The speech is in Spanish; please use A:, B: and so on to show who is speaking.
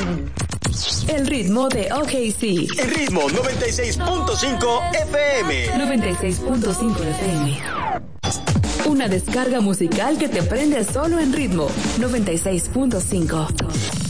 A: El ritmo de OKC.
B: El ritmo 96.5 FM.
A: 96.5 FM. Una descarga musical que te prende solo en ritmo 96.5.